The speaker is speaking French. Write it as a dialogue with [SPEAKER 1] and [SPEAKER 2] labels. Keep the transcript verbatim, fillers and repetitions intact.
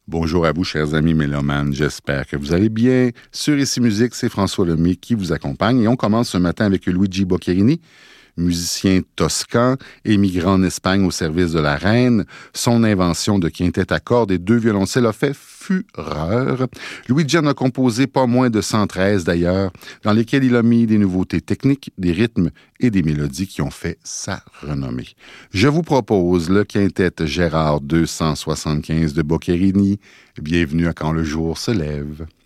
[SPEAKER 1] Bonjour à vous, chers amis mélomanes. J'espère que vous allez bien. Sur Ici Musique, c'est François Lemay qui vous accompagne. Et on commence ce matin avec Luigi Boccherini, musicien toscan, émigrant en Espagne au service de la reine. Son invention de quintet à cordes et deux violoncelles a fait fureur. Luigi en a composé pas moins de cent treize d'ailleurs, dans lesquels il a mis des nouveautés techniques, des rythmes et des mélodies qui ont fait sa renommée. Je vous propose le quintet Gérard deux cent soixante-quinze de Boccherini. Bienvenue à Quand le jour se lève.